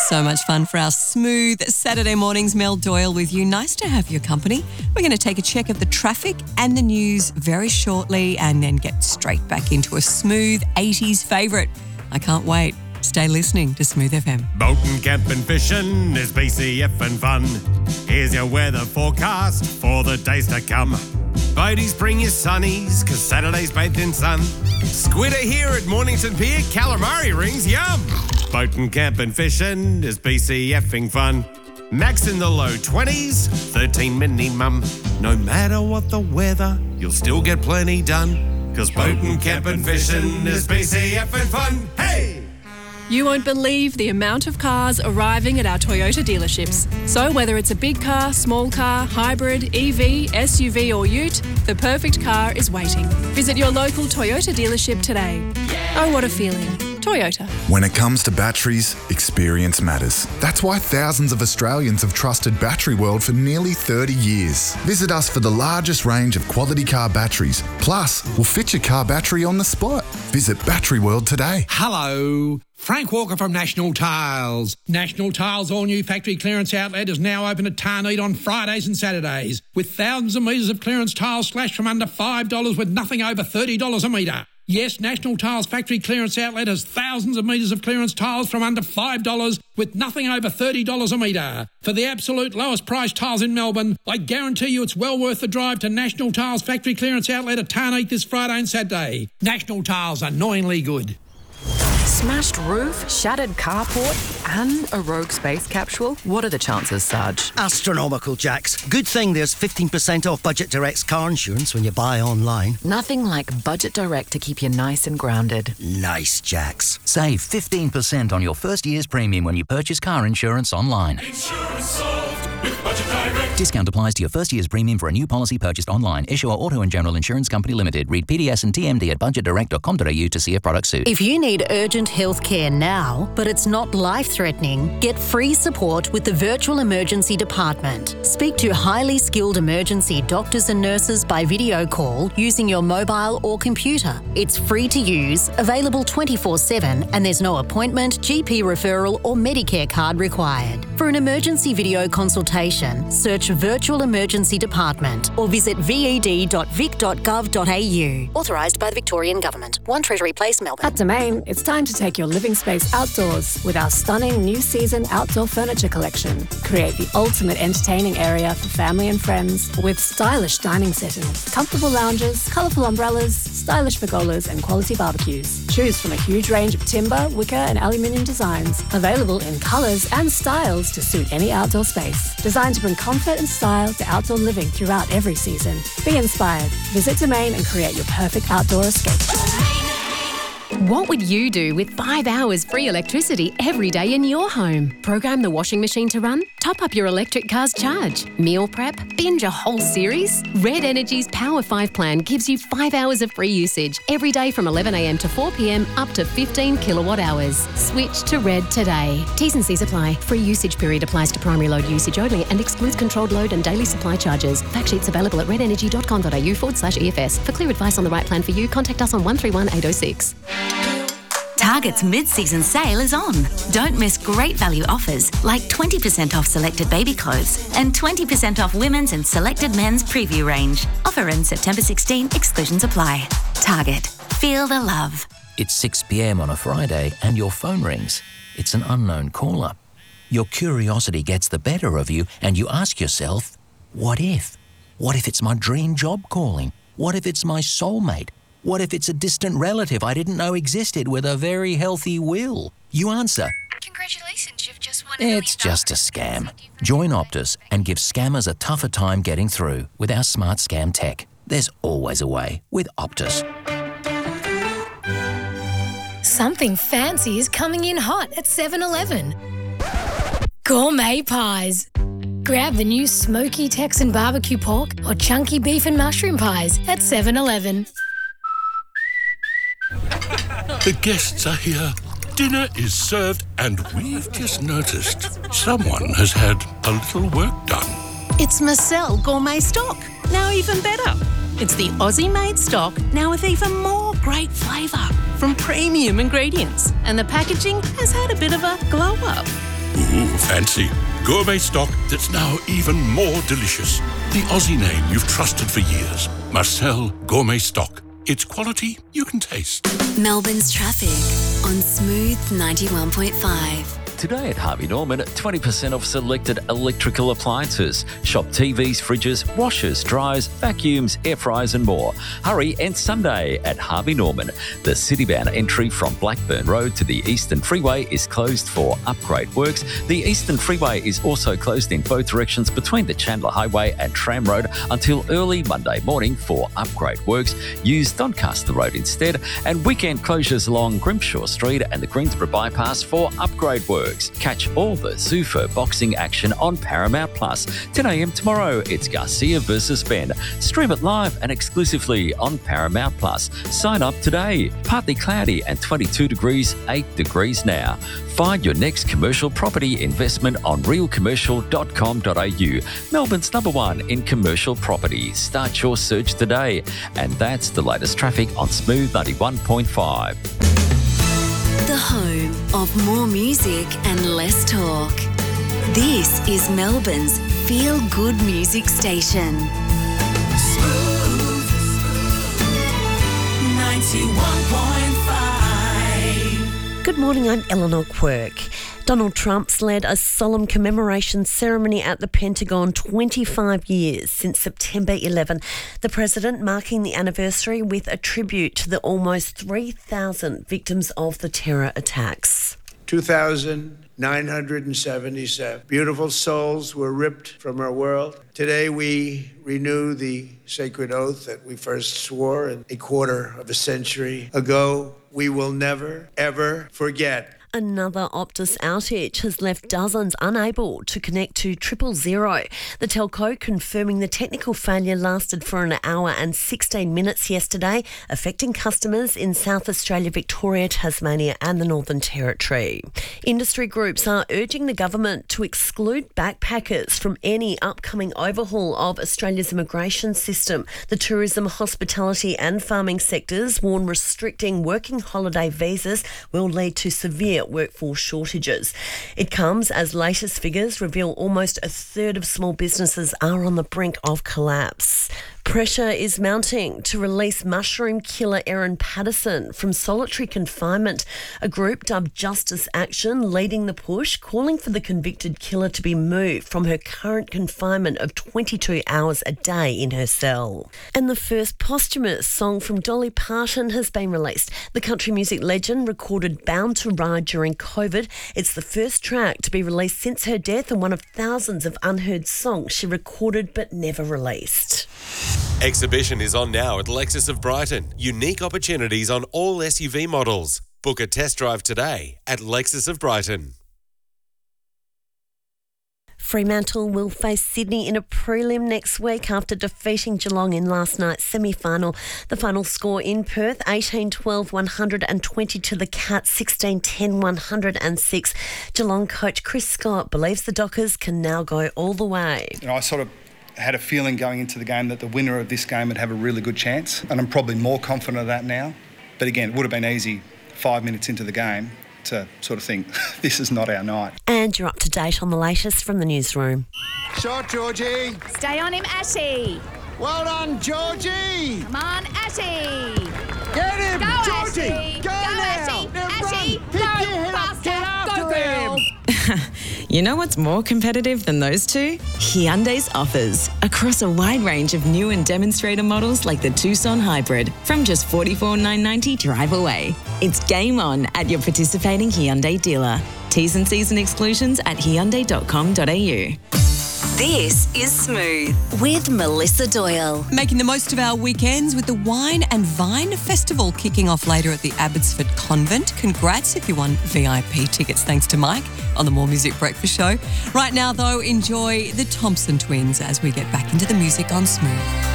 So much fun for our smooth Saturday mornings. Mel Doyle with you. Nice to have your company. We're going to take a check of the traffic and the news very shortly and then get straight back into a smooth 80s favourite. I can't wait. Stay listening to Smooth FM. Boating, camping, fishing is BCF and fun. Here's your weather forecast for the days to come. Boaties, bring your sunnies, 'cause Saturday's bathed in sun. Squid are here at Mornington Pier, calamari rings, yum! Boating, camping, fishing is BCFing fun. Max in the low 20s, 13 minimum. No matter what the weather, you'll still get plenty done. 'Cause boating, camping, fishing is BCFing fun. Hey! You won't believe the amount of cars arriving at our Toyota dealerships. So whether it's a big car, small car, hybrid, EV, SUV or ute, the perfect car is waiting. Visit your local Toyota dealership today. Oh, what a feeling. Toyota. When it comes to batteries, experience matters. That's why thousands of Australians have trusted Battery World for nearly 30 years. Visit us for the largest range of quality car batteries. Plus, we'll fit your car battery on the spot. Visit Battery World today. Hello. Frank Walker from National Tiles. National Tiles' all-new factory clearance outlet is now open at Tarneed on Fridays and Saturdays, with thousands of metres of clearance tiles slashed from under $5 with nothing over $30 a metre. Yes, National Tiles' factory clearance outlet has thousands of metres of clearance tiles from under $5 with nothing over $30 a metre. For the absolute lowest price tiles in Melbourne, I guarantee you it's well worth the drive to National Tiles' factory clearance outlet at Tarneed this Friday and Saturday. National Tiles, annoyingly good. Smashed roof, shattered carport, and a rogue space capsule? What are the chances, Sarge? Astronomical, Jax. Good thing there's 15% off Budget Direct's car insurance when you buy online. Nothing like Budget Direct to keep you nice and grounded. Nice, Jax. Save 15% on your first year's premium when you purchase car insurance online. Insurance solved with Budget Direct. Discount applies to your first year's premium for a new policy purchased online. Issuer Auto and General Insurance Company Limited. Read PDS and TMD at budgetdirect.com.au to see if products suit. If you need urgent health care now, but it's not life-threatening, get free support with the Virtual Emergency Department. Speak to highly skilled emergency doctors and nurses by video call using your mobile or computer. It's free to use, available 24/7, and there's no appointment, GP referral or Medicare card required. For an emergency video consultation, search Virtual Emergency Department or visit ved.vic.gov.au. Authorised by the Victorian Government. 1 Treasury Place, Melbourne. At Domain, it's time to take your living space outdoors with our stunning new season outdoor furniture collection. Create the ultimate entertaining area for family and friends with stylish dining settings, comfortable lounges, colourful umbrellas, stylish pergolas and quality barbecues. Choose from a huge range of timber, wicker and aluminium designs, available in colours and styles to suit any outdoor space. Designed to bring comfort and style to outdoor living throughout every season. Be inspired. Visit Domain and create your perfect outdoor escape. What would you do with 5 hours free electricity every day in your home? Program the washing machine to run? Top up your electric car's charge? Meal prep? Binge a whole series? Red Energy's Power 5 plan gives you 5 hours of free usage every day from 11 a.m. to 4 p.m. up to 15 kilowatt hours. Switch to Red today. T's and C's apply. Free usage period applies to primary load usage only and excludes controlled load and daily supply charges. Fact sheets available at redenergy.com.au/EFS. For clear advice on the right plan for you, contact us on 131 806. Target's mid-season sale is on. Don't miss great value offers like 20% off selected baby clothes and 20% off women's and selected men's preview range. Offer ends September 16, exclusions apply. Target. Feel the love. It's 6 p.m. on a Friday and your phone rings. It's an unknown caller. Your curiosity gets the better of you and you ask yourself, what if? What if it's my dream job calling? What if it's my soulmate? What if it's a distant relative I didn't know existed with a very healthy will? You answer, congratulations, you've just won it's just a scam. Join Optus and give scammers a tougher time getting through with our smart scam tech. There's always a way with Optus. Something fancy is coming in hot at 7-Eleven. Gourmet pies. Grab the new smoky Texan barbecue pork or chunky beef and mushroom pies at 7-Eleven. The guests are here. Dinner is served and we've just noticed someone has had a little work done. It's Marcel Gourmet Stock. Now even better. It's the Aussie-made stock, now with even more great flavour from premium ingredients. And the packaging has had a bit of a glow-up. Ooh, fancy. Gourmet stock that's now even more delicious. The Aussie name you've trusted for years. Marcel Gourmet Stock. It's quality you can taste. Melbourne's traffic on Smooth 91.5. Today at Harvey Norman, 20% off selected electrical appliances. Shop TVs, fridges, washers, dryers, vacuums, air fryers and more. Hurry, and Sunday at Harvey Norman. The city-bound entry from Blackburn Road to the Eastern Freeway is closed for upgrade works. The Eastern Freeway is also closed in both directions between the Chandler Highway and Tram Road until early Monday morning for upgrade works. Use Doncaster Road instead, and weekend closures along Grimshaw Street and the Greensboro Bypass for upgrade works. Catch all the Zuffa boxing action on Paramount Plus. 10 a.m. tomorrow, it's Garcia versus Ben. Stream it live and exclusively on Paramount Plus. Sign up today. Partly cloudy and 22 degrees, 8 degrees now. Find your next commercial property investment on realcommercial.com.au. Melbourne's #1 in commercial property. Start your search today. And that's the latest traffic on Smooth 91.5. The home of more music and less talk. This is Melbourne's feel-good music station. Smooth 91.5. Good morning, I'm Eleanor Quirk. Donald Trump's led a solemn commemoration ceremony at the Pentagon 25 years since September 11. The president marking the anniversary with a tribute to the almost 3,000 victims of the terror attacks. 2,977 beautiful souls were ripped from our world. Today we renew the sacred oath that we first swore a quarter of a century ago. We will never, ever forget. Another Optus outage has left dozens unable to connect to 000. The telco confirming the technical failure lasted for an hour and 16 minutes yesterday, affecting customers in South Australia, Victoria, Tasmania and the Northern Territory. Industry groups are urging the government to exclude backpackers from any upcoming overhaul of Australia's immigration system. The tourism, hospitality and farming sectors warn restricting working holiday visas will lead to severe workforce shortages. It comes as latest figures reveal almost a third of small businesses are on the brink of collapse. Pressure is mounting to release mushroom killer Erin Patterson from solitary confinement. A group dubbed Justice Action leading the push, calling for the convicted killer to be moved from her current confinement of 22 hours a day in her cell. And the first posthumous song from Dolly Parton has been released. The country music legend recorded Bound to Ride during COVID. It's the first track to be released since her death and one of thousands of unheard songs she recorded but never released. Exhibition is on now at Lexus of Brighton. Unique opportunities on all SUV models. Book a test drive today at Lexus of Brighton. Fremantle will face Sydney in a prelim next week after defeating Geelong in last night's semi-final. The final score in Perth, 18-12, 120 to the Cats, 16-10, 106. Geelong coach Chris Scott believes the Dockers can now go all the way. I sort of had a feeling going into the game that the winner of this game would have a really good chance, and I'm probably more confident of that now. But again, it would have been easy 5 minutes into the game to sort of think, this is not our night. And you're up to date on the latest from the newsroom. Shot, Georgie. Stay on him, Ashy. Well done, Georgie. Come on, Ashy. Get him, Go, Georgie. Ashy. Go now. Ashy. Now Ashy. run. Go, Pick your head up. faster. Get after Go, them. girl. You know what's more competitive than those two? Hyundai's offers. Across a wide range of new and demonstrator models like the Tucson Hybrid from just $44,990 drive away. It's game on at your participating Hyundai dealer. T's and C's and exclusions at hyundai.com.au. This is Smooth with Melissa Doyle. Making the most of our weekends with the Wine and Vine Festival kicking off later at the Abbotsford Convent. Congrats if you won VIP tickets, thanks to Mike on the More Music Breakfast Show. Right now, though, enjoy the Thompson Twins as we get back into the music on Smooth.